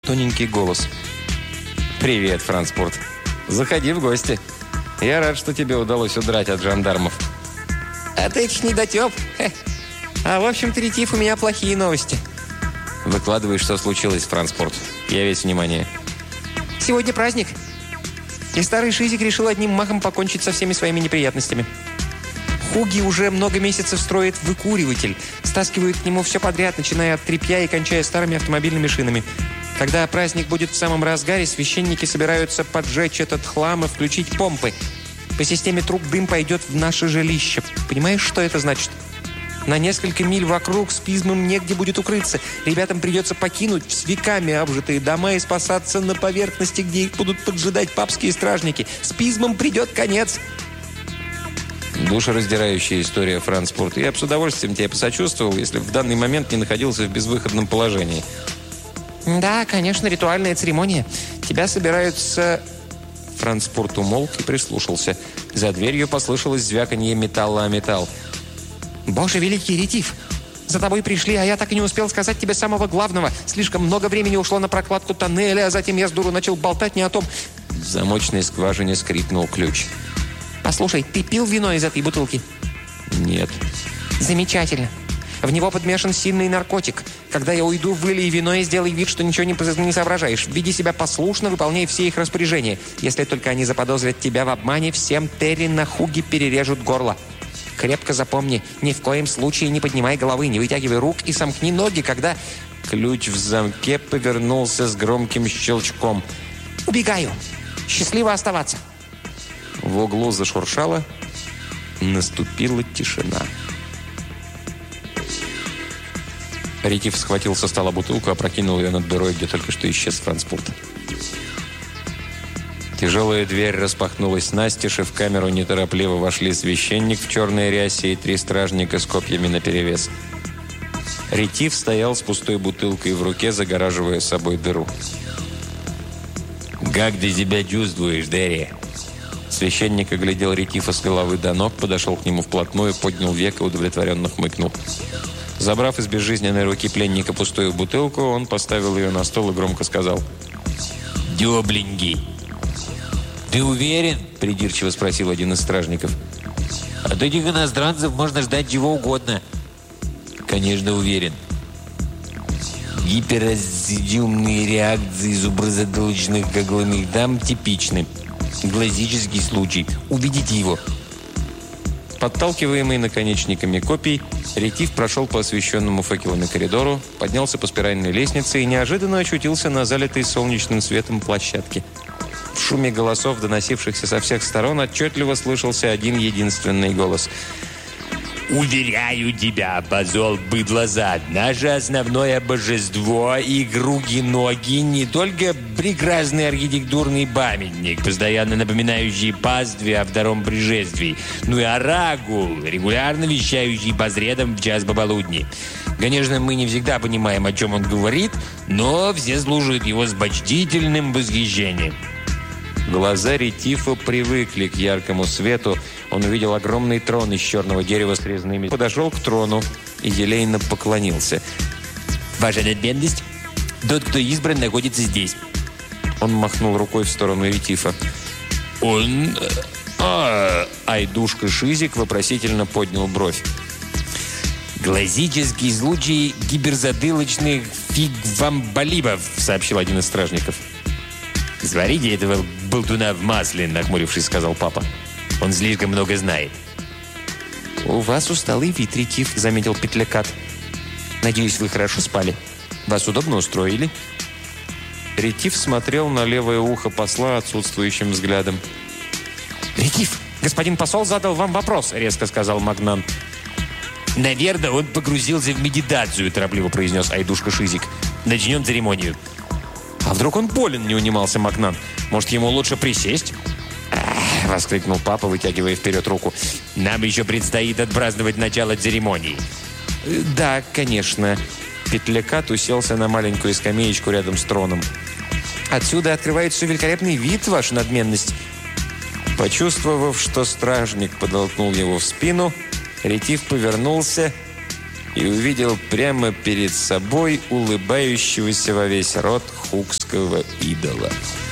Тоненький голос. «Привет, Франспорт. Заходи в гости. Я рад, что тебе удалось удрать от жандармов». «А ты ж недотеп. А в общем-то, Ретив, у меня плохие новости». «Выкладывай, что случилось, Франспорт. Я весь внимание». «Сегодня праздник. И старый Шизик решил одним махом покончить со всеми своими неприятностями. Хуги уже много месяцев строит выкуриватель. Стаскивают к нему все подряд, начиная от тряпья и кончая старыми автомобильными шинами. Когда праздник будет в самом разгаре, священники собираются поджечь этот хлам и включить помпы. По системе труб дым пойдет в наше жилище. Понимаешь, что это значит? На несколько миль вокруг с пизмом негде будет укрыться. Ребятам придется покинуть с веками обжитые дома и спасаться на поверхности, где их будут поджидать папские стражники. С пизмом придет конец». Душераздирающая история, Франспорт. Я бы с удовольствием тебе посочувствовал, если в данный момент не находился в безвыходном положении. «Да, конечно, ритуальная церемония. Тебя собираются...» Франспорт умолк и прислушался. За дверью послышалось звяканье металла о металл. «Боже великий, Ретив! За тобой пришли, а я так и не успел сказать тебе самого главного. Слишком много времени ушло на прокладку тоннеля, а затем я с дуру начал болтать не о том...» В замочной скважине скрипнул ключ. «Послушай, ты пил вино из этой бутылки?» «Нет». «Замечательно. В него подмешан сильный наркотик. Когда я уйду, вылей вино и сделай вид, что ничего не соображаешь. Веди себя послушно, выполняй все их распоряжения. Если только они заподозрят тебя в обмане, всем Терри на Хуге перережут горло. Крепко запомни, ни в коем случае не поднимай головы, не вытягивай рук и сомкни ноги, когда...» Ключ в замке повернулся с громким щелчком. «Убегаю. Счастливо оставаться». В углу зашуршало. Наступила тишина. Ретив схватил со стола бутылку, опрокинул ее над дырой, где только что исчез Франспорт. Тяжелая дверь распахнулась настежь, и в камеру неторопливо вошли священник в черной рясе и 3 стражника с копьями наперевес. Ретив стоял с пустой бутылкой в руке, загораживая собой дыру. «Как ты себя чувствуешь, Дерри?» Священник оглядел Ретифа с головы до ног, подошел к нему вплотную, поднял веко и удовлетворенно хмыкнул. Забрав из безжизненной руки пленника пустую бутылку, он поставил ее на стол и громко сказал: «Дёбленький!» «Ты уверен?» – придирчиво спросил один из стражников. «От этих иностранцев можно ждать чего угодно». «Конечно, уверен». Гиперразъемные реакции зуброзатылочных гогломих дам типичны. Классический случай. Увидите его». Подталкиваемый наконечниками копий, Ретив прошел по освещенному факелами коридору, поднялся по спиральной лестнице и неожиданно очутился на залитой солнечным светом площадке. В шуме голосов, доносившихся со всех сторон, отчетливо слышался один единственный голос. «Уверяю тебя, бозол быдлозад, наше основное божество и груги-ноги не только прекрасный архитектурный памятник, постоянно напоминающий пастве о втором пришествии, но и оракул, регулярно вещающий по средам в час пополудни. Конечно, мы не всегда понимаем, о чем он говорит, но все слушают его с почтительным восхищением». Глаза Ретифа привыкли к яркому свету. Он увидел огромный трон из черного дерева с резными. Подошел к трону и елейно поклонился. «Ваша надменность, тот, кто избран, находится здесь». Он махнул рукой в сторону Ретифа. «Он...» Айдушка Шизик вопросительно поднял бровь. «Классический случай гиперзатылочных фигвамбалибов», сообщил один из стражников. «Сварите этого болтуна в масле», нахмурившись, сказал папа. «Он слишком много знает». «У вас усталый вид, Ретив», заметил Петлякат. «Надеюсь, вы хорошо спали? Вас удобно устроили?» Ретив смотрел на левое ухо посла отсутствующим взглядом. «Ретив, господин посол задал вам вопрос», резко сказал Магнан. «Наверное, он погрузился в медитацию», торопливо произнес Айдушка Шизик. «Начнем церемонию». «А вдруг он болен?» – не унимался Магнан. «Может, ему лучше присесть?» – воскликнул папа, вытягивая вперед руку. «Нам еще предстоит отпраздновать начало церемонии». «Да, конечно». Петлякат уселся на маленькую скамеечку рядом с троном. «Отсюда открывается великолепный вид, ваша надменность». Почувствовав, что стражник подтолкнул его в спину, Ретив повернулся и увидел прямо перед собой улыбающегося во весь рот хукского идола.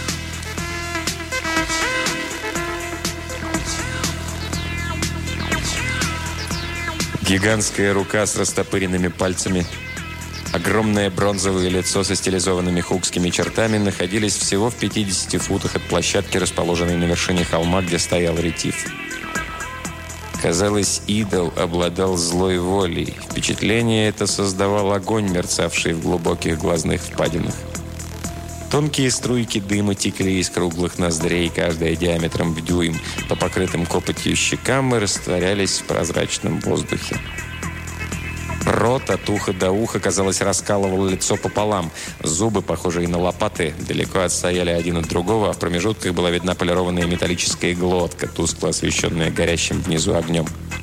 Гигантская рука с растопыренными пальцами, огромное бронзовое лицо со стилизованными хукскими чертами находились всего в 50 футах от площадки, расположенной на вершине холма, где стоял ретив. Казалось, идол обладал злой волей. Впечатление это создавал огонь, мерцавший в глубоких глазных впадинах. Тонкие струйки дыма текли из круглых ноздрей, каждая диаметром в дюйм, по покрытым копотью щекам и растворялись в прозрачном воздухе. Рот от уха до уха, казалось, раскалывал лицо пополам. Зубы, похожие на лопаты, далеко отстояли один от другого, а в промежутках была видна полированная металлическая глотка, тускло освещенная горящим внизу огнем.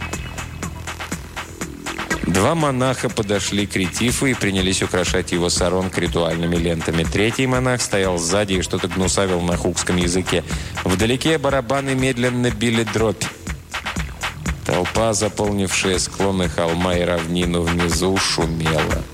Два монаха подошли к ретифу и принялись украшать его саронг ритуальными лентами. Третий монах стоял сзади и что-то гнусавил на хукском языке. Вдалеке барабаны медленно били дробь. Толпа, заполнившая склоны холма и равнину внизу, шумела.